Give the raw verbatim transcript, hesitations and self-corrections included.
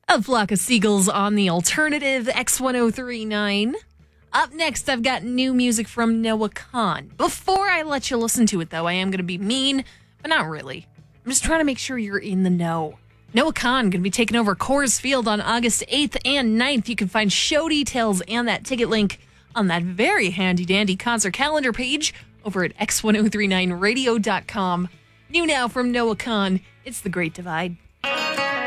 A flock of seagulls on the alternative X ten thirty-nine. Up next, I've got new music from Noah Kahan. Before I let you listen to it, though, I am going to be mean, but not really. I'm just trying to make sure you're in the know. Noah Kahan going to be taking over Coors Field on August eighth and ninth. You can find show details and that ticket link on that very handy-dandy concert calendar page over at x ten thirty-nine radio dot com. New now from Noah Kahan, it's The Great Divide.